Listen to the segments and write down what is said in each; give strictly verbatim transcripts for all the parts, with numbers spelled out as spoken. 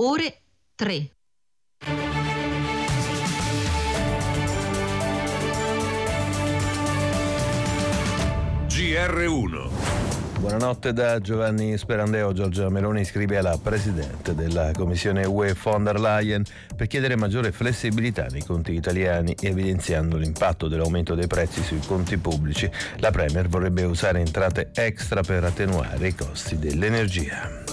ore tre. G R uno. Buonanotte da Giovanni Sperandeo. Giorgia Meloni scrive alla Presidente della Commissione U E von der Leyen per chiedere maggiore flessibilità nei conti italiani, evidenziando l'impatto dell'aumento dei prezzi sui conti pubblici. La Premier vorrebbe usare entrate extra per attenuare i costi dell'energia.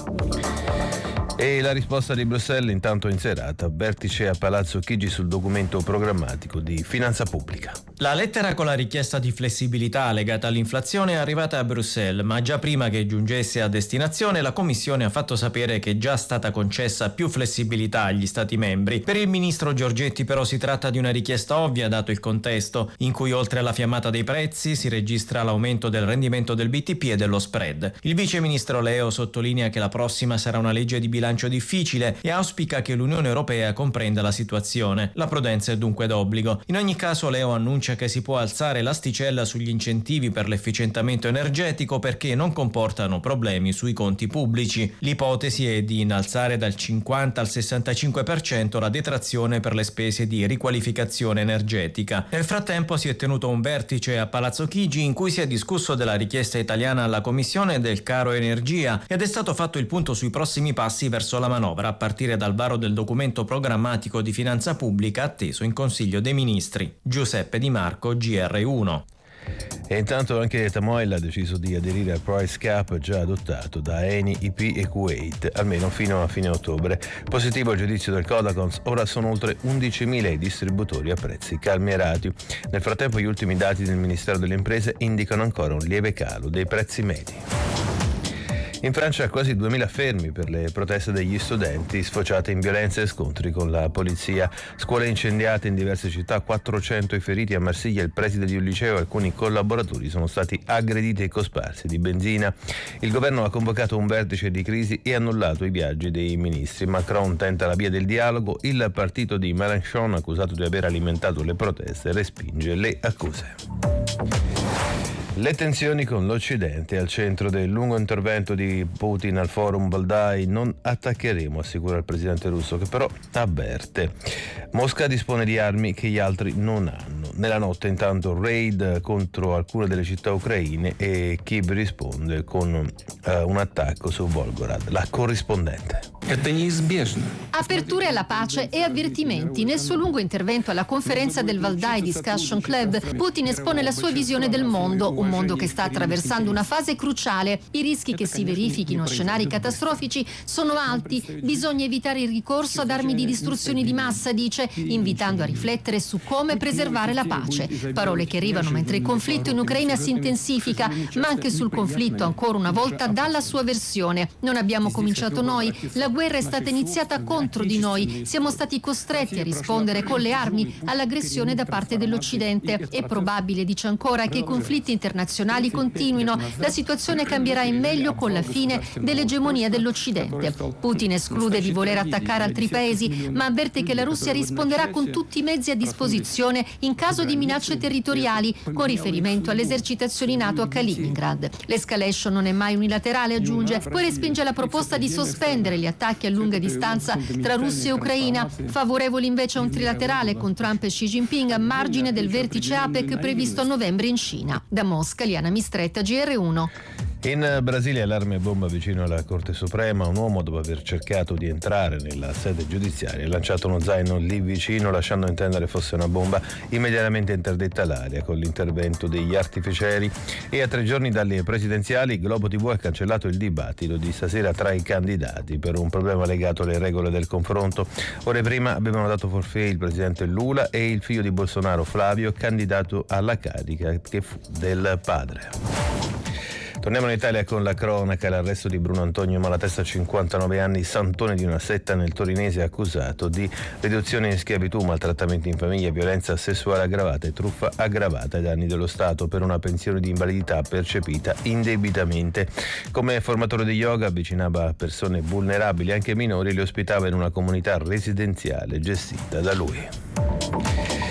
E la risposta di Bruxelles intanto in serata, vertice a Palazzo Chigi sul documento programmatico di finanza pubblica. La lettera con la richiesta di flessibilità legata all'inflazione è arrivata a Bruxelles, ma già prima che giungesse a destinazione la Commissione ha fatto sapere che è già stata concessa più flessibilità agli Stati membri. Per il ministro Giorgetti però si tratta di una richiesta ovvia dato il contesto, in cui oltre alla fiammata dei prezzi si registra l'aumento del rendimento del B T P e dello spread. Il vice ministro Leo sottolinea che la prossima sarà una legge di bilancio difficile e auspica che l'Unione Europea comprenda la situazione. La prudenza è dunque d'obbligo. In ogni caso Leo annuncia che si può alzare l'asticella sugli incentivi per l'efficientamento energetico perché non comportano problemi sui conti pubblici. L'ipotesi è di innalzare dal cinquanta al sessantacinque per cento la detrazione per le spese di riqualificazione energetica. Nel frattempo si è tenuto un vertice a Palazzo Chigi in cui si è discusso della richiesta italiana alla Commissione del caro energia ed è stato fatto il punto sui prossimi passi verso la manovra a partire dal varo del documento programmatico di finanza pubblica atteso in Consiglio dei Ministri. Giuseppe Di Marco, G R uno. E intanto anche Tamoil ha deciso di aderire al price cap già adottato da Eni, I P e Kuwait, almeno fino a fine ottobre. Positivo il giudizio del Codacons, ora sono oltre undicimila i distributori a prezzi calmierati. Nel frattempo gli ultimi dati del Ministero delle Imprese indicano ancora un lieve calo dei prezzi medi. In Francia quasi duemila fermi per le proteste degli studenti sfociate in violenze e scontri con la polizia. Scuole incendiate in diverse città, quattrocento i feriti a Marsiglia, il preside di un liceo e alcuni collaboratori sono stati aggrediti e cosparsi di benzina. Il governo ha convocato un vertice di crisi e annullato i viaggi dei ministri. Macron tenta la via del dialogo, il partito di Mélenchon, accusato di aver alimentato le proteste, respinge le accuse. Le tensioni con l'Occidente al centro del lungo intervento di Putin al forum Valdai. Non attaccheremo, assicura il presidente russo, che però avverte: Mosca dispone di armi che gli altri non hanno. Nella notte intanto raid contro alcune delle città ucraine e Kiev risponde con uh, un attacco su Volgograd. La corrispondente. Aperture alla pace e avvertimenti. Nel suo lungo intervento alla conferenza del Valdai Discussion Club, Putin espone la sua visione del mondo, un mondo che sta attraversando una fase cruciale. I rischi che si verifichino scenari catastrofici sono alti, bisogna evitare il ricorso ad armi di distruzione di massa, dice, invitando a riflettere su come preservare la pace. Parole che arrivano mentre il conflitto in Ucraina si intensifica, ma anche sul conflitto ancora una volta dalla sua versione. Non abbiamo cominciato noi, la guerra è stata iniziata contro di noi, siamo stati costretti a rispondere con le armi all'aggressione da parte dell'Occidente. È probabile, dice ancora, che i conflitti internazionali continuino, la situazione cambierà in meglio con la fine dell'egemonia dell'Occidente. Putin esclude di voler attaccare altri paesi, ma avverte che la Russia risponderà con tutti i mezzi a disposizione in caso di minacce territoriali, con riferimento alle esercitazioni NATO a Kaliningrad. L'escalation non è mai unilaterale, aggiunge, poi respinge la proposta di sospendere gli attacchi a lunga distanza tra Russia e Ucraina, favorevoli invece a un trilaterale con Trump e Xi Jinping a margine del vertice APEC previsto a novembre in Cina. Da Mosca, Liana Mistretta, G R uno. In Brasile allarme a bomba vicino alla Corte Suprema. Un uomo, dopo aver cercato di entrare nella sede giudiziaria, ha lanciato uno zaino lì vicino lasciando intendere fosse una bomba. Immediatamente interdetta l'aria con l'intervento degli artificieri. E a tre giorni dalle presidenziali Globo tivù ha cancellato il dibattito di stasera tra i candidati per un problema legato alle regole del confronto. Ore prima avevano dato forfait il presidente Lula e il figlio di Bolsonaro, Flavio, candidato alla carica che fu del padre. Torniamo in Italia con la cronaca. L'arresto di Bruno Antonio Malatesta, cinquantanove anni, santone di una setta nel torinese, accusato di riduzione in schiavitù, maltrattamenti in famiglia, violenza sessuale aggravata e truffa aggravata ai danni dello Stato per una pensione di invalidità percepita indebitamente. Come formatore di yoga avvicinava persone vulnerabili, anche minori, e li ospitava in una comunità residenziale gestita da lui.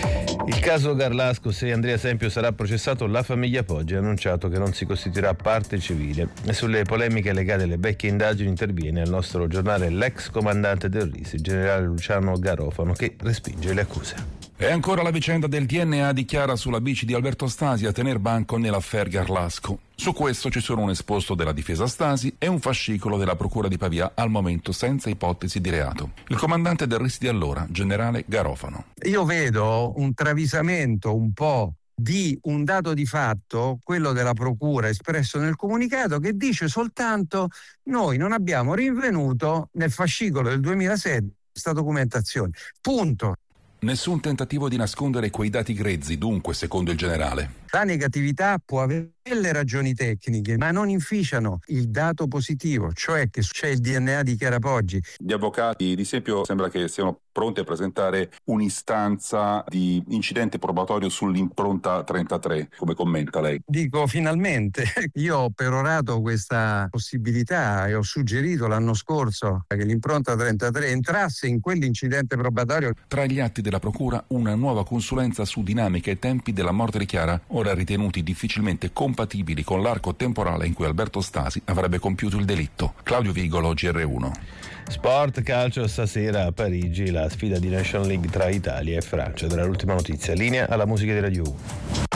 Il caso Garlasco, se Andrea Sempio sarà processato, la famiglia Poggi ha annunciato che non si costituirà parte civile. E sulle polemiche legate alle vecchie indagini interviene al nostro giornale l'ex comandante del R I S, il generale Luciano Garofano, che respinge le accuse. E ancora la vicenda del D N A di Chiara sulla bici di Alberto Stasi a tener banco nell'affaire Garlasco. Su questo ci sono un esposto della difesa Stasi e un fascicolo della procura di Pavia, al momento senza ipotesi di reato. Il comandante del R I S di allora, generale Garofano. Io vedo un travisamento un po' di un dato di fatto, quello della procura espresso nel comunicato, che dice soltanto: noi non abbiamo rinvenuto nel fascicolo del duemilasette questa documentazione. Punto. Nessun tentativo di nascondere quei dati grezzi, dunque, secondo il generale. La negatività può avere delle ragioni tecniche, ma non inficiano il dato positivo, cioè che c'è il D N A di Chiara Poggi. Gli avvocati di Sempio sembra che siano pronti a presentare un'istanza di incidente probatorio sull'impronta trentatré. Come commenta lei? Dico finalmente, io ho perorato questa possibilità e ho suggerito l'anno scorso che l'impronta trentatré entrasse in quell'incidente probatorio. Tra gli atti della procura, una nuova consulenza su dinamica e tempi della morte di Chiara, ora ritenuti difficilmente compatibili con l'arco temporale in cui Alberto Stasi avrebbe compiuto il delitto. Claudio Vigolo, G R uno. Sport, calcio, stasera a Parigi la sfida di National League tra Italia e Francia. Dall'ultima notizia, linea alla musica di Radio uno.